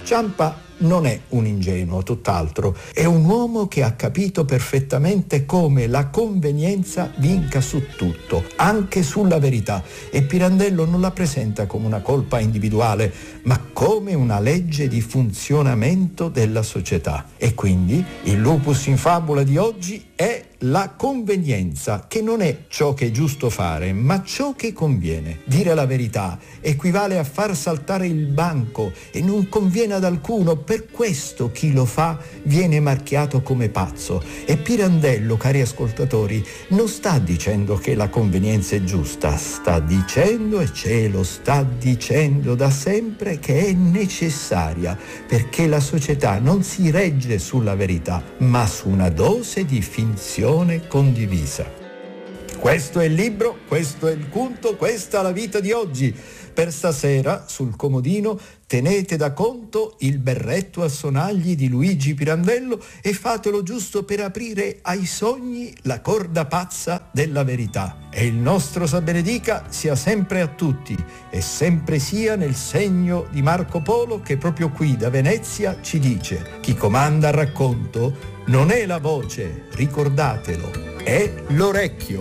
Ciampa non è un ingenuo, tutt'altro, è un uomo che ha capito perfettamente come la convenienza vinca su tutto, anche sulla verità, e Pirandello non la presenta come una colpa individuale, ma come una legge di funzionamento della società. E quindi il lupus in fabula di oggi è la convenienza, che non è ciò che è giusto fare, ma ciò che conviene. Dire la verità equivale a far saltare il banco e non conviene ad alcuno, per questo chi lo fa viene marchiato come pazzo. E Pirandello, cari ascoltatori, non sta dicendo che la convenienza è giusta, sta dicendo, e ce lo sta dicendo da sempre, che è necessaria, perché la società non si regge sulla verità, ma su una dose di finzione condivisa. Questo è il libro, questo è il conto, questa è la vita di oggi. Per stasera, sul comodino, tenete da conto il berretto a sonagli di Luigi Pirandello e fatelo giusto per aprire ai sogni la corda pazza della verità. E il nostro Sa benedica sia sempre a tutti e sempre sia nel segno di Marco Polo, che proprio qui da Venezia ci dice: chi comanda il racconto non è la voce, ricordatelo, è l'orecchio.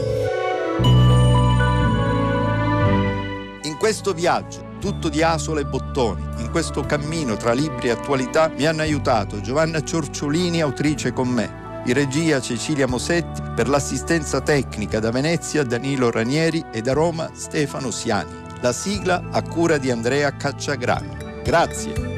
In questo viaggio, tutto di asole e bottoni, in questo cammino tra libri e attualità, mi hanno aiutato Giovanna Ciorciolini, autrice con me, in regia Cecilia Mosetti, per l'assistenza tecnica da Venezia Danilo Ranieri e da Roma Stefano Siani. La sigla a cura di Andrea Cacciagrano. Grazie.